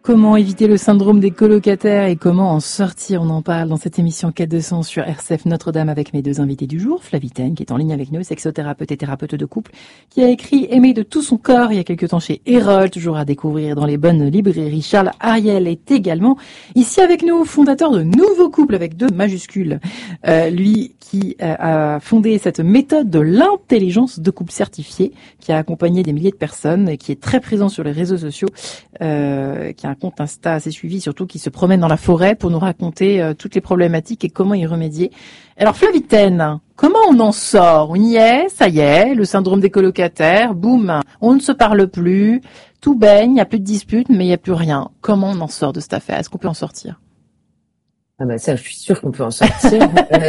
Comment éviter le syndrome des colocataires et comment en sortir? On en parle dans cette émission Quête de sens sur RCF Notre-Dame avec mes deux invités du jour. Flavie Ten, qui est en ligne avec nous, sexothérapeute et thérapeute de couple, qui a écrit Aimer de tout son corps il y a quelque temps chez Erol, toujours à découvrir dans les bonnes librairies. Charles Ariel est également ici avec nous, fondateur de Nouveau Couple avec 2 majuscules. Lui qui a fondé cette méthode de l'intelligence de couple certifiée, qui a accompagné des milliers de personnes et qui est très présent sur les réseaux sociaux, qui a un compte Insta assez suivi, surtout qui se promène dans la forêt pour nous raconter toutes les problématiques et comment y remédier. Alors Flavie Ten, comment on en sort? On y est, ça y est, le syndrome des colocataires, boum, on ne se parle plus, tout baigne, il n'y a plus de disputes, mais il n'y a plus rien. Comment on en sort de cette affaire? Est-ce qu'on peut en sortir? Ah bah ça, je suis sûre qu'on peut en sortir.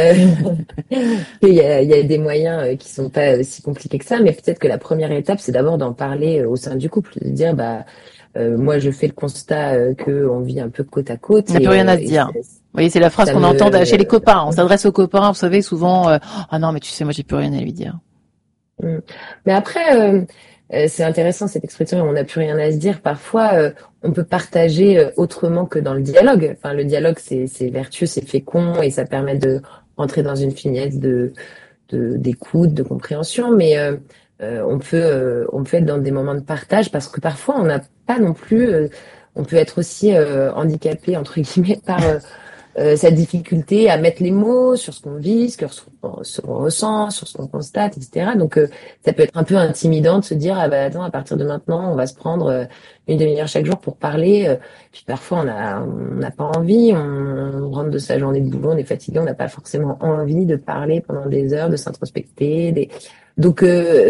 Il y a des moyens qui sont pas si compliqués que ça, mais peut-être que la première étape, c'est d'abord d'en parler au sein du couple, de dire moi je fais le constat que on vit un peu côte à côte. Il n'y a plus rien à se dire. Vous voyez, c'est la phrase qu'on entend chez les copains. On s'adresse aux copains, vous savez, souvent, ah non, mais tu sais, moi j'ai plus rien à lui dire. Mais après, c'est intéressant cette expression, on n'a plus rien à se dire. Parfois, on peut partager autrement que dans le dialogue. Enfin, le dialogue, c'est vertueux, c'est fécond et ça permet de rentrer dans une finesse d'écoute, de compréhension. Mais on peut être dans des moments de partage parce que parfois, on n'a pas non plus. On peut être aussi handicapé entre guillemets par cette difficulté à mettre les mots sur ce qu'on vit, sur ce qu'on ressent, sur ce qu'on constate, etc. Donc ça peut être un peu intimidant de se dire attends, à partir de maintenant on va se prendre une demi-heure chaque jour pour parler. Puis parfois on n'a pas envie, on rentre de sa journée de boulot, on est fatigué, on n'a pas forcément envie de parler pendant des heures, de s'introspecter. Donc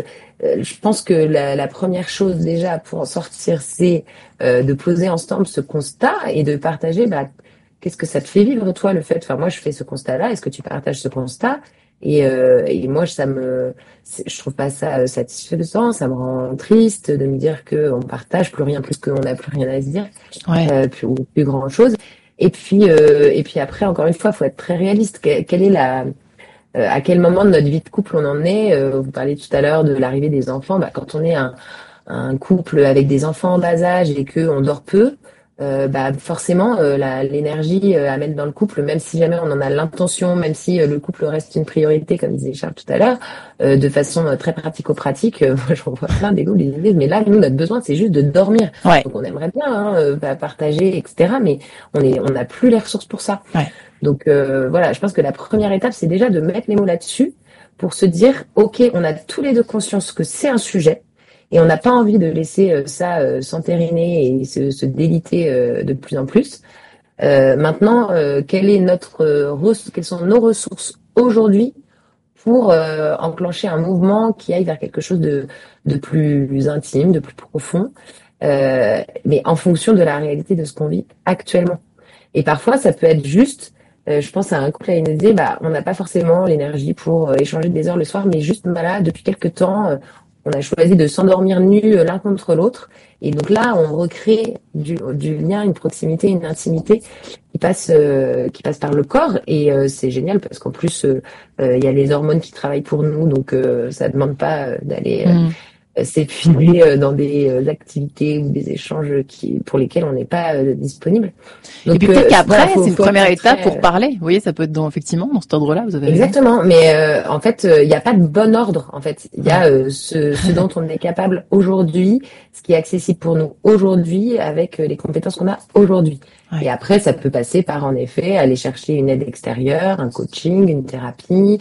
je pense que la première chose déjà pour en sortir, c'est de poser ensemble ce constat et de partager qu'est-ce que ça te fait vivre, toi, le fait? Enfin, moi, je fais ce constat-là. Est-ce que tu partages ce constat? Et moi, je trouve pas ça satisfaisant. Ça me rend triste de me dire que on partage plus rien, plus qu'on n'a plus rien à se dire, plus grand chose. Et puis après, encore une fois, faut être très réaliste. Quelle est à quel moment de notre vie de couple on en est? Vous parliez tout à l'heure de l'arrivée des enfants. Quand on est un couple avec des enfants en bas âge et que on dort peu. Forcément l'énergie à mettre dans le couple, même si jamais on en a l'intention, même si le couple reste une priorité, comme disait Charles tout à l'heure, de façon très pratico-pratique, moi j'en vois plein des couples, ils disent mais là nous notre besoin c'est juste de dormir. Ouais. Donc on aimerait bien partager, etc. Mais on n'a plus les ressources pour ça. Ouais. Donc voilà, je pense que la première étape c'est déjà de mettre les mots là-dessus pour se dire ok, on a tous les deux conscience que c'est un sujet. Et on n'a pas envie de laisser ça s'entériner et se déliter de plus en plus. Maintenant, quelles sont nos ressources aujourd'hui pour enclencher un mouvement qui aille vers quelque chose de plus intime, de plus profond, mais en fonction de la réalité de ce qu'on vit actuellement. Et parfois, ça peut être juste. Je pense à un couple qui nous disait, on n'a pas forcément l'énergie pour échanger des heures le soir, mais juste là, depuis quelques temps. On a choisi de s'endormir nus l'un contre l'autre. Et donc là, on recrée du lien, une proximité, une intimité qui passe par le corps. Et c'est génial parce qu'en plus, il y a les hormones qui travaillent pour nous. Donc, ça demande pas d'aller s'épuiser dans des activités ou des échanges pour lesquels on n'est pas disponible. Donc, et puis peut-être qu'après, c'est une première étape pour parler. Vous voyez, ça peut être effectivement dans cet ordre-là. Vous avez exactement. Mais en fait, il n'y a pas de bon ordre. En fait, il y a ce dont on est capable aujourd'hui, ce qui est accessible pour nous aujourd'hui avec les compétences qu'on a aujourd'hui. Ouais. Et après, ça peut passer par en effet aller chercher une aide extérieure, un coaching, une thérapie.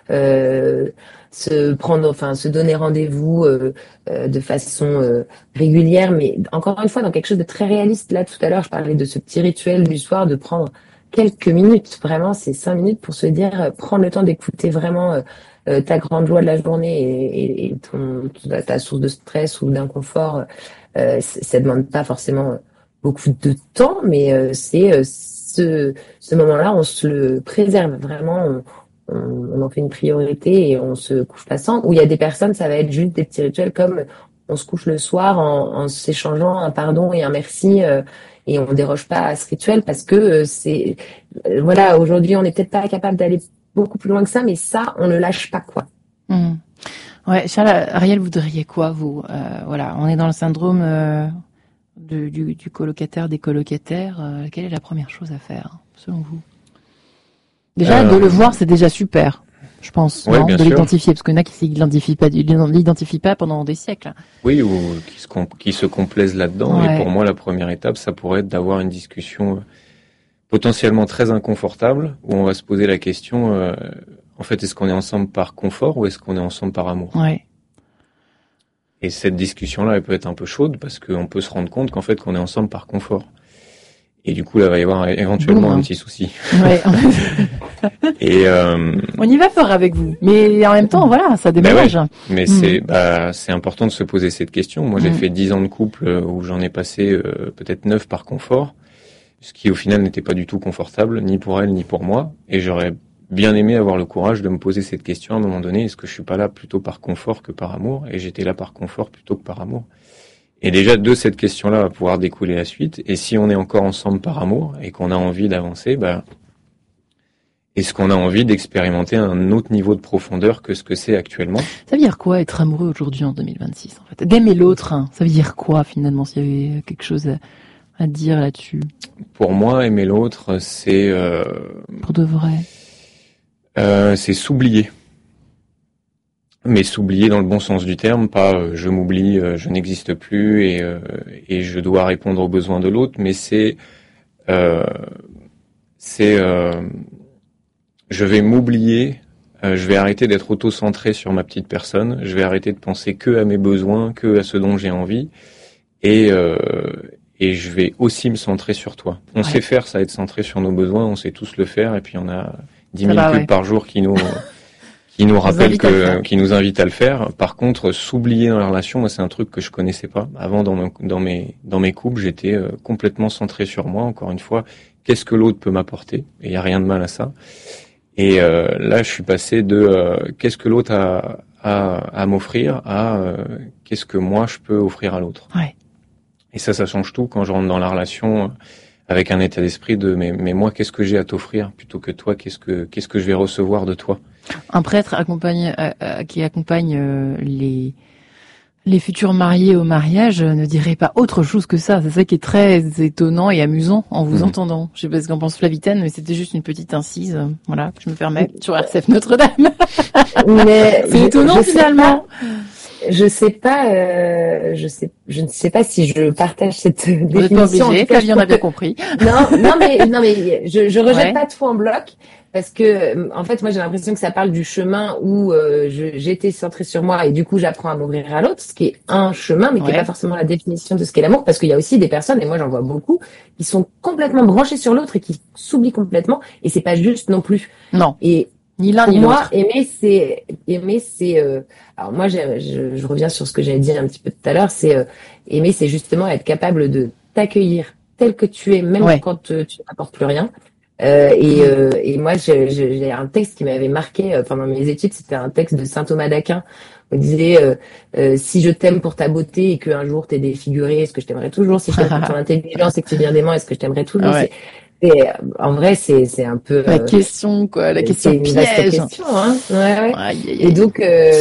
Se donner rendez-vous de façon régulière, mais encore une fois dans quelque chose de très réaliste. Là, tout à l'heure, je parlais de ce petit rituel du soir, de prendre quelques minutes, vraiment, c'est 5 minutes pour se dire, prendre le temps d'écouter vraiment ta grande joie de la journée et ta source de stress ou d'inconfort. Ça demande pas forcément beaucoup de temps, mais c'est ce moment-là, on se le préserve vraiment. On en fait une priorité et on se couche pas sans. Ou il y a des personnes, ça va être juste des petits rituels comme on se couche le soir en s'échangeant un pardon et un merci et on déroge pas à ce rituel parce que voilà, aujourd'hui on n'est peut-être pas capable d'aller beaucoup plus loin que ça, mais ça on ne lâche pas quoi. Ouais, Charles, Ariel, vous voudriez quoi vous voilà, on est dans le syndrome du colocataire, des colocataires, quelle est la première chose à faire, selon vous? Déjà, de le voir, c'est déjà super, je pense, Ouais, bien de sûr. l'identifier, parce qu'il y en a qui l'identifient pas pendant des siècles. Oui, ou qui se complaisent là-dedans. Ouais. Et pour moi, la première étape, ça pourrait être d'avoir une discussion potentiellement très inconfortable, où on va se poser la question, en fait, est-ce qu'on est ensemble par confort ou est-ce qu'on est ensemble par amour? Ouais. Et cette discussion-là, elle peut être un peu chaude parce qu'on peut se rendre compte qu'en fait, qu'on est ensemble par confort. Et du coup, là, va y avoir éventuellement un petit souci. Ouais. Et on y va fort avec vous, mais en même temps, voilà, ça déménage. Mais c'est important de se poser cette question. Moi, j'ai fait 10 ans de couple où j'en ai passé peut-être 9 par confort, ce qui au final n'était pas du tout confortable, ni pour elle, ni pour moi. Et j'aurais bien aimé avoir le courage de me poser cette question à un moment donné. Est-ce que je suis pas là plutôt par confort que par amour? Et j'étais là par confort plutôt que par amour. Et déjà, de cette question-là va pouvoir découler la suite. Et si on est encore ensemble par amour et qu'on a envie d'avancer, est-ce qu'on a envie d'expérimenter un autre niveau de profondeur que ce que c'est actuellement? Ça veut dire quoi être amoureux aujourd'hui en 2026, en fait? D'aimer l'autre, hein, ça veut dire quoi finalement, s'il y avait quelque chose à dire là-dessus? Pour moi, aimer l'autre, c'est... Pour de vrai. C'est s'oublier. Mais s'oublier dans le bon sens du terme, pas je m'oublie, je n'existe plus et je dois répondre aux besoins de l'autre, mais c'est je vais m'oublier, je vais arrêter d'être auto-centré sur ma petite personne, je vais arrêter de penser que à mes besoins, que à ce dont j'ai envie, et je vais aussi me centrer sur toi. On sait faire ça, être centré sur nos besoins, on sait tous le faire, et puis on a 10 000 pubs par jour qui nous rappellent qui nous invitent à le faire. Par contre, s'oublier dans la relation, moi, c'est un truc que je connaissais pas. Avant, dans mes couples, j'étais complètement centré sur moi. Encore une fois, qu'est-ce que l'autre peut m'apporter? Et il y a rien de mal à ça. Et là, je suis passé de qu'est-ce que l'autre a à m'offrir à qu'est-ce que moi je peux offrir à l'autre. Ouais. Et ça change tout quand je rentre dans la relation avec un état d'esprit de mais moi, qu'est-ce que j'ai à t'offrir plutôt que toi, qu'est-ce que je vais recevoir de toi. Un prêtre qui accompagne les futurs mariés au mariage ne dirait pas autre chose que ça. C'est ça qui est très étonnant et amusant en vous entendant. Je sais pas ce qu'en pense Flavitaine, mais c'était juste une petite incise, voilà, que je me permets sur RCF Notre-Dame. Mais c'est étonnant finalement. Je ne sais pas si je partage cette définition. Vous êtes pas obligé, Flavie en a bien compris. Non, mais je rejette pas tout en bloc. Parce que, en fait, moi, j'ai l'impression que ça parle du chemin où j'étais centrée sur moi et du coup, j'apprends à m'ouvrir à l'autre, ce qui est un chemin, mais qui est pas forcément la définition de ce qu'est l'amour, parce qu'il y a aussi des personnes, et moi, j'en vois beaucoup, qui sont complètement branchées sur l'autre et qui s'oublient complètement, et c'est pas juste non plus. Non. Et ni l'un ni l'autre. Aimer, c'est, alors moi, je reviens sur ce que j'avais dit un petit peu tout à l'heure, c'est aimer, c'est justement être capable de t'accueillir tel que tu es, même quand tu n'apportes plus rien. Et moi, j'ai un texte qui m'avait marqué pendant mes études. C'était un texte de saint Thomas d'Aquin. On disait si je t'aime pour ta beauté et qu'un jour t'es défiguré, est-ce que je t'aimerais toujours? Si je t'aime pour ton intelligence et que tu viens d'aimant, est-ce que je t'aimerais toujours? Et en vrai, c'est un peu la question, quoi, la question piège. C'est une vaste question, hein. Ouais. Et donc,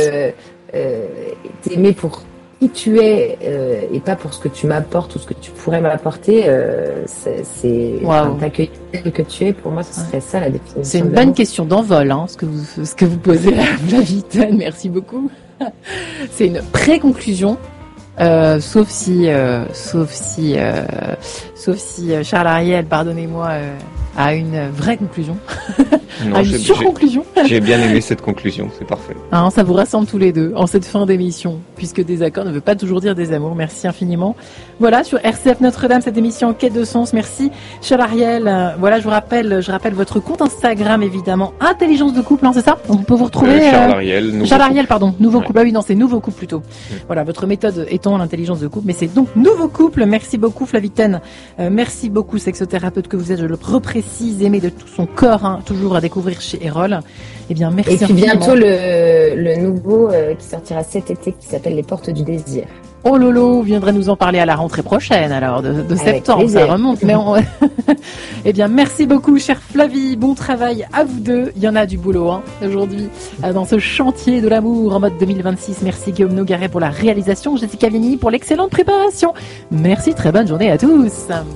t'aimer pour qui tu es et pas pour ce que tu m'apportes ou ce que tu pourrais m'apporter, c'est t'accueillir tel que tu es. Pour moi, ce serait ça la définition. C'est une bonne question d'envol, hein, ce que vous posez à Flavitaine. Merci beaucoup. C'est une pré-conclusion. Sauf si Charles Ariel, pardonnez-moi, a une vraie conclusion. Non, à une surconclusion. J'ai bien aimé cette conclusion, c'est parfait. Hein, ça vous rassemble tous les deux en cette fin d'émission, puisque désaccord ne veut pas toujours dire désamour. Merci infiniment. Voilà, sur RCF Notre-Dame, cette émission en quête de sens. Merci, Charles Ariel. Voilà, je rappelle votre compte Instagram, évidemment. Intelligence de couple, hein, c'est ça? On peut vous retrouver. Charles Ariel, nouveau couple. Ah oui, non, c'est nouveau couple plutôt. Voilà, votre méthode étant l'intelligence de couple, mais c'est donc nouveau couple. Merci beaucoup, Flavitaine. Merci beaucoup, sexothérapeute que vous êtes. Je le reprécise, aimé de tout son corps, hein, toujours à découvrir chez Erol. Eh bien, merci. Et puis bientôt le nouveau qui sortira cet été qui s'appelle Les Portes du Désir. Oh Lolo viendrait nous en parler à la rentrée prochaine, alors de septembre, plaisir. ça remonte. Mais eh bien, merci beaucoup, chère Flavie. Bon travail à vous deux. Il y en a du boulot aujourd'hui dans ce chantier de l'amour en mode 2026. Merci Guillaume Nogaret pour la réalisation, Jessica Vigny pour l'excellente préparation. Merci, très bonne journée à tous.